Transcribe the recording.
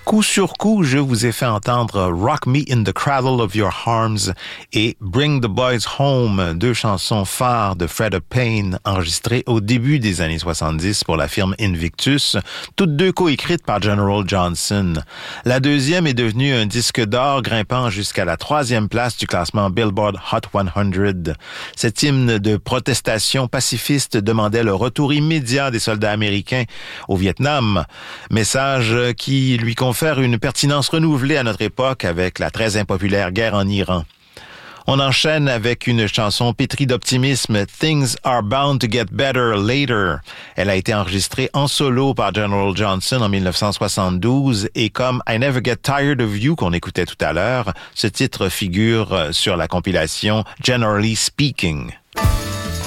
Coup sur coup, je vous ai fait entendre Rock Me in the Cradle of Your Arms et Bring the Boys Home, deux chansons phares de Fred Payne enregistrées au début des années 70 pour la firme Invictus, toutes deux coécrites par General Johnson. La deuxième est devenue un disque d'or grimpant jusqu'à la 3e place du classement Billboard Hot 100. Cet hymne de protestation pacifiste demandait le retour immédiat des soldats américains au Vietnam, message qui lui confère une pertinence renouvelée à notre époque avec la très impopulaire guerre en Iran. On enchaîne avec une chanson pétrie d'optimisme, Things Are Bound to Get Better Later. Elle a été enregistrée en solo par General Johnson en 1972 et comme I Never Get Tired of You qu'on écoutait tout à l'heure, ce titre figure sur la compilation Generally Speaking.